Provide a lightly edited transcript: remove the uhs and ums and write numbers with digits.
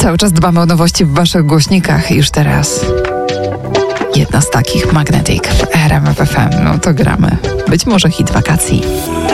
Cały czas dbamy o nowości w waszych głośnikach. Już teraz jedna z takich, Magnetic w RMF FM. No to gramy. Być może hit wakacji.